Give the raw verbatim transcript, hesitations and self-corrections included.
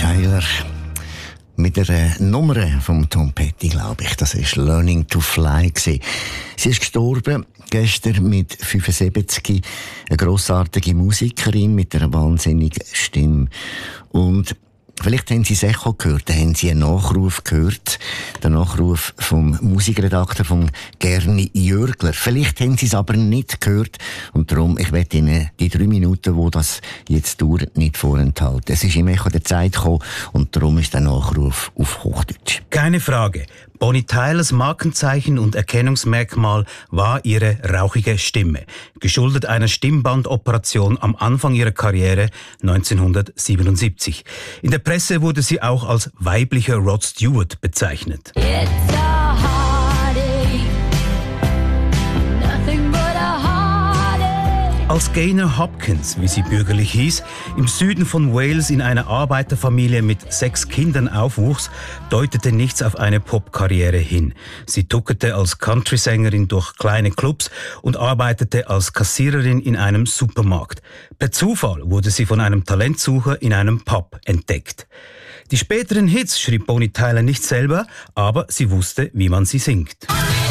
Tyler mit der Nummer vom Tom Petty, glaube ich. Das war «Learning to Fly». Sie ist gestorben, gestern mit fünfundsiebzig. Eine grossartige Musikerin mit einer wahnsinnigen Stimme. Und vielleicht haben Sie es Echo gehört, da haben Sie einen Nachruf gehört. Der Nachruf vom Musikredakteur, von Gerni Jürgler. Vielleicht haben Sie es aber nicht gehört. Und darum, ich werde Ihnen die drei Minuten, wo das jetzt dauert, nicht vorenthalten. Es ist im Echo der Zeit gekommen und darum ist der Nachruf auf Hochdeutsch. Keine Frage. Bonnie Tylers Markenzeichen und Erkennungsmerkmal war ihre rauchige Stimme, geschuldet einer Stimmbandoperation am Anfang ihrer Karriere neunzehnhundertsiebenundsiebzig. In der Presse wurde sie auch als weiblicher Rod Stewart bezeichnet. Als Gaynor Hopkins, wie sie bürgerlich hieß, im Süden von Wales in einer Arbeiterfamilie mit sechs Kindern aufwuchs, deutete nichts auf eine Popkarriere hin. Sie tuckerte als Countrysängerin durch kleine Clubs und arbeitete als Kassiererin in einem Supermarkt. Per Zufall wurde sie von einem Talentsucher in einem Pub entdeckt. Die späteren Hits schrieb Bonnie Tyler nicht selber, aber sie wusste, wie man sie singt.